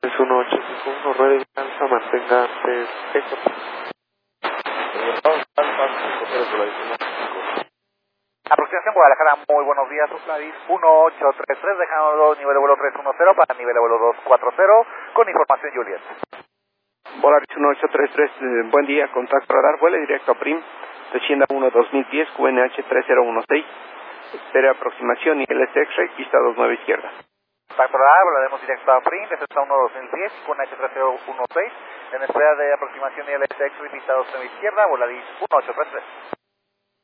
Es 1851, rueda y alza, mantenga antes eco. Aproximación Guadalajara, muy buenos días, Solaris 1833, dejando nivel de vuelo 310 para nivel de vuelo 240, con información Juliet. Volaris 1833, buen día, contacto radar, vuela directo a PRIM, Descienda 1 2010, QNH 3016, espere aproximación, niveles X-ray, pista 29 izquierda. Contacto radar, volaremos directo a PRIM, desde 1 2010, QNH 3016, en espera de aproximación niveles X-ray, pista 29 izquierda, Volaris 1833.